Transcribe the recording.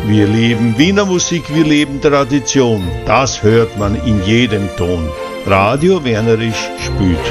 Wir lieben Wiener Musik, wir leben Tradition. Das hört man in jedem Ton. Radio Wernerisch spielt